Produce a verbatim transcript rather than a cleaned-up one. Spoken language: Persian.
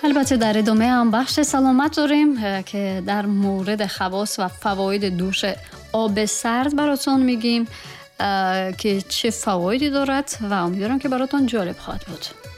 البته در ادامه هم بخش سلامت داریم که در مورد خواص و فواید دوش آب سرد براتون میگیم که چه فوایدی دارد و امیدوارم که براتون جالب خواهد بود.